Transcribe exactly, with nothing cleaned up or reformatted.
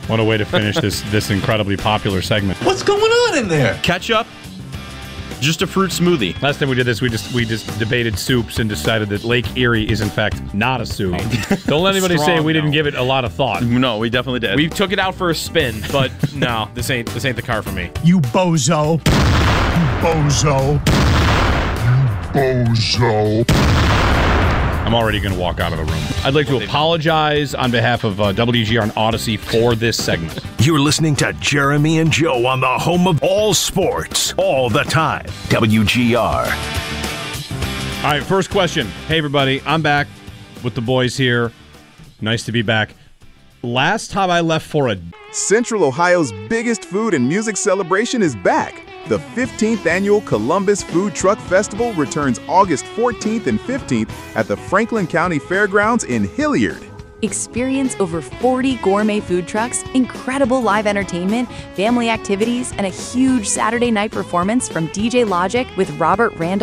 What a way to finish this this incredibly popular segment. What's going on in there? Ketchup, just a fruit smoothie. Last time we did this, we just we just debated soups and decided that Lake Erie is in fact not a soup. Don't let anybody say we didn't no. give it a lot of thought. No, we definitely did. We took it out for a spin, but no, this ain't this ain't the car for me. You bozo. You bozo. You bozo. I'm already going to walk out of the room. I'd like to apologize on behalf of uh, W G R and Odyssey for this segment. You're listening to Jeremy and Joe on the home of all sports, all the time. W G R. All right, first question. Hey, everybody. I'm back with the boys here. Nice to be back. Last time I left for a... Central Ohio's biggest food and music celebration is back. The fifteenth Annual Columbus Food Truck Festival returns August fourteenth and fifteenth at the Franklin County Fairgrounds in Hilliard. Experience over forty gourmet food trucks, incredible live entertainment, family activities, and a huge Saturday night performance from D J Logic with Robert Randolph.